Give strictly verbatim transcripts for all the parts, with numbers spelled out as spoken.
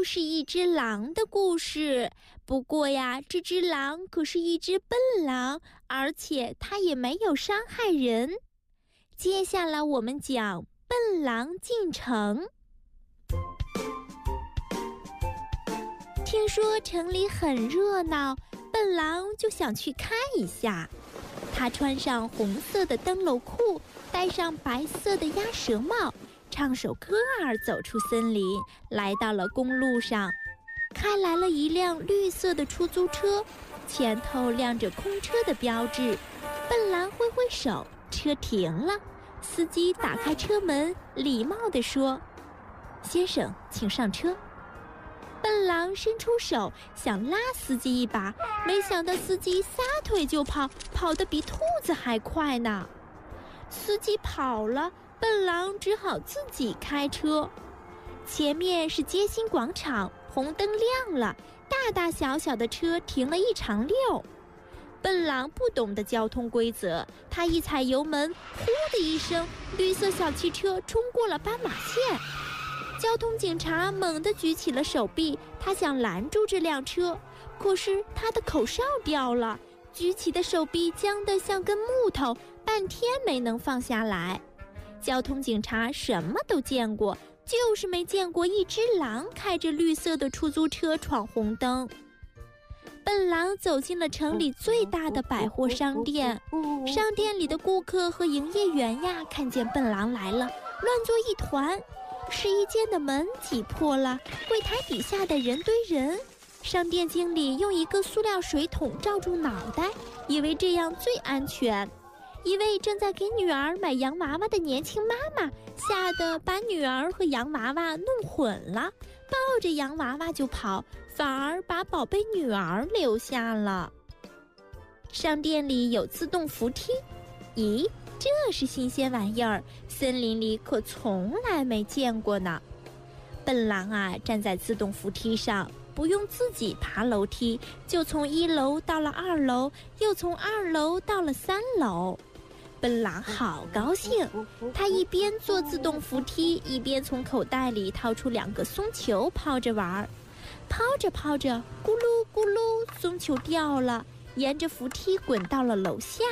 是一只狼的故事。不过呀，这只狼可是一只笨狼，而且它也没有伤害人。接下来我们讲笨狼进城。听说城里很热闹，笨狼就想去看一下。他穿上红色的灯笼裤，戴上白色的鸭舌帽，唱首歌儿走出森林，来到了公路上。开来了一辆绿色的出租车，前头亮着空车的标志。笨狼挥挥手，车停了。司机打开车门，礼貌地说：“先生，请上车。”笨狼伸出手想拉司机一把，没想到司机撒腿就跑，跑得比兔子还快呢。司机跑了，笨狼只好自己开车。前面是街心广场，红灯亮了，大大小小的车停了一长溜。笨狼不懂得交通规则，他一踩油门，呼的一声，绿色小汽车冲过了斑马线。交通警察猛地举起了手臂，他想拦住这辆车，可是他的口哨掉了，举起的手臂僵得像根木头，半天没能放下来。交通警察什么都见过，就是没见过一只狼开着绿色的出租车闯红灯。笨狼走进了城里最大的百货商店，商店里的顾客和营业员呀，看见笨狼来了，乱作一团。试衣间的门挤破了，柜台底下的人堆人。商店经理用一个塑料水桶罩住脑袋，以为这样最安全。一位正在给女儿买洋娃娃的年轻妈妈吓得把女儿和洋娃娃弄混了，抱着洋娃娃就跑，反而把宝贝女儿留下了。商店里有自动扶梯，咦，这是新鲜玩意儿，森林里可从来没见过呢。笨狼啊，站在自动扶梯上，不用自己爬楼梯，就从一楼到了二楼，又从二楼到了三楼。笨狼好高兴，他一边坐自动扶梯，一边从口袋里掏出两个松球抛着玩。抛着抛着，咕噜咕噜，松球掉了，沿着扶梯滚到了楼下。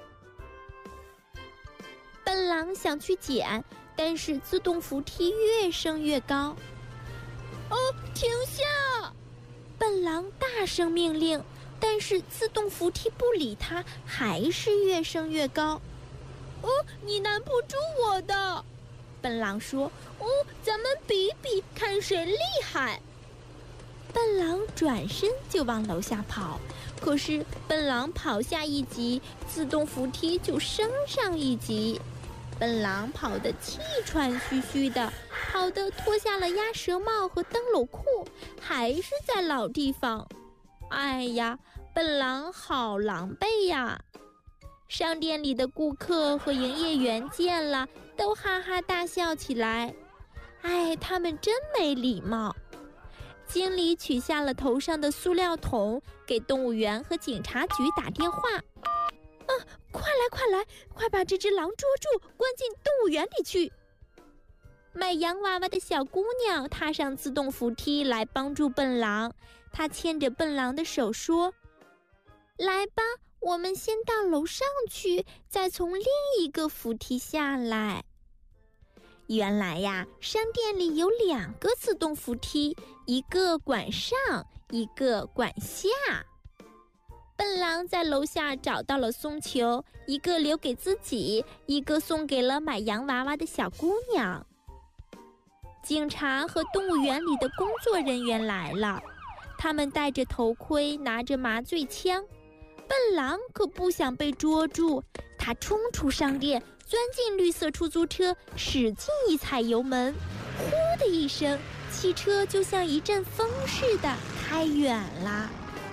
笨狼想去捡，但是自动扶梯越升越高。哦，停下！笨狼大声命令，但是自动扶梯不理他，还是越升越高。哦，你难不住我的，笨狼说。哦，咱们比比，看谁厉害。笨狼转身就往楼下跑，可是笨狼跑下一级，自动扶梯就升上一级。笨狼跑得气喘吁吁的，跑得脱下了鸭舌帽和灯笼裤，还是在老地方。哎呀，笨狼好狼狈呀！商店里的顾客和营业员见了，都哈哈大笑起来。哎，他们真没礼貌。经理取下了头上的塑料桶，给动物园和警察局打电话。啊，快来快来，快把这只狼捉住，关进动物园里去。买洋娃娃的小姑娘踏上自动扶梯来帮助笨狼，她牵着笨狼的手说：“来吧，我们先到楼上去，再从另一个扶梯下来。”原来呀，商店里有两个自动扶梯，一个管上，一个管下。笨狼在楼下找到了松球，一个留给自己，一个送给了买洋娃娃的小姑娘。警察和动物园里的工作人员来了，他们戴着头盔，拿着麻醉枪。笨狼可不想被捉住，他冲出商店，钻进绿色出租车，使劲一踩油门，呼的一声，汽车就像一阵风似的开远了。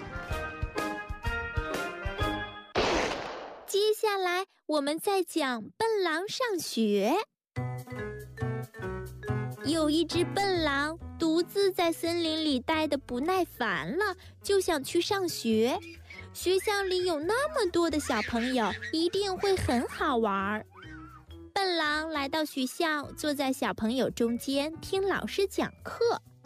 接下来我们再讲笨狼上学。有一只笨狼独自在森林里待得不耐烦了，就想去上学。学校里有那么多的小朋友，一定会很好玩。笨狼来到学校，坐在小朋友中间听老师讲课。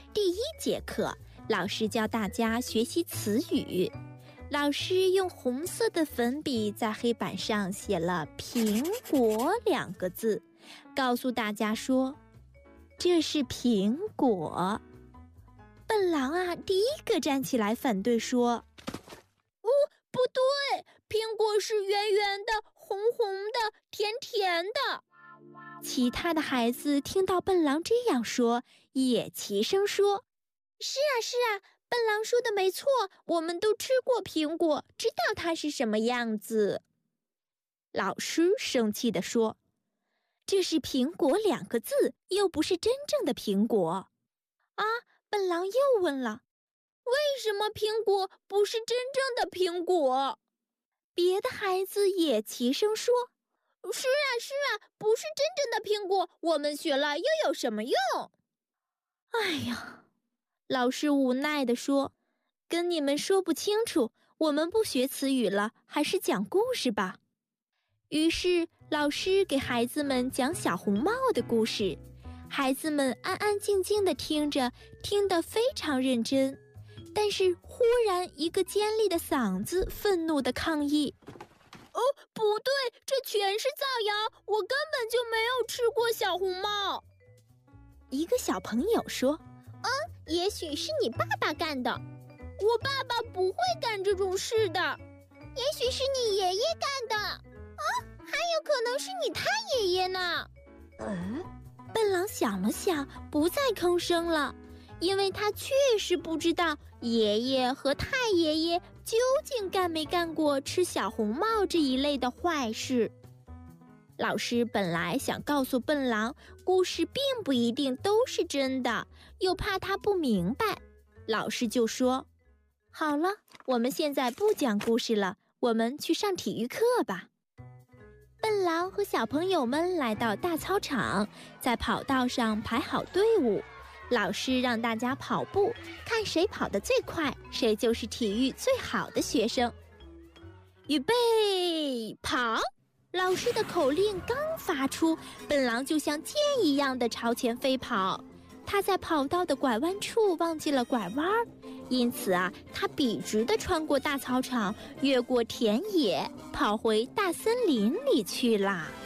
第一节课，老师教大家学习词语。老师用红色的粉笔在黑板上写了“苹果”两个字，告诉大家说：“这是苹果。”笨狼啊，第一个站起来反对说：“ 哦，不对，苹果是圆圆的、红红的、甜甜的。” 其他的孩子听到笨狼这样说，也齐声说：“ 是啊，是啊，笨狼说的没错，我们都吃过苹果，知道它是什么样子。” 老师生气地说：“这是苹果两个字，又不是真正的苹果。” 啊，笨狼又问了：“为什么苹果不是真正的苹果？” 别的孩子也齐声说：“ 是啊，是啊，不是真正的苹果，我们学了又有什么用？” 哎呀，老师无奈地说：“跟你们说不清楚，我们不学词语了，还是讲故事吧。”于是老师给孩子们讲小红帽的故事，孩子们安安静静地听着，听得非常认真。但是忽然一个尖利的嗓子愤怒地抗议：“ 哦，不对，这全是造谣，我根本就没有吃过小红帽。” 一个小朋友说：“ 嗯，也许是你爸爸干的。”“我爸爸不会干这种事的。”“也许是你爷爷干的。”“啊，还有可能是你太爷爷呢。” 嗯，笨狼想了想，不再吭声了，因为他确实不知道爷爷和太爷爷究竟干没干过吃小红帽这一类的坏事。老师本来想告诉笨狼，故事并不一定都是真的，又怕他不明白，老师就说：“好了，我们现在不讲故事了，我们去上体育课吧。”笨狼和小朋友们来到大操场，在跑道上排好队伍。老师让大家跑步，看谁跑得最快，谁就是体育最好的学生。预备，跑！老师的口令刚发出，笨狼就像箭一样的朝前飞跑。他在跑道的拐弯处忘记了拐弯，因此啊，他笔直地穿过大操场，越过田野，跑回大森林里去啦。